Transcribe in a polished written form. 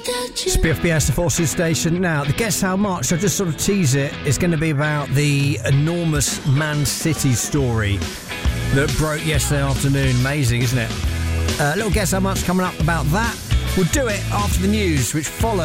PFBS, the Forces Station. Now, the Guess How Much, I just sort of tease it, is going to be about the enormous Man City story that broke yesterday afternoon. Amazing, isn't it? A little Guess How Much coming up about that. We'll do it after the news, which follows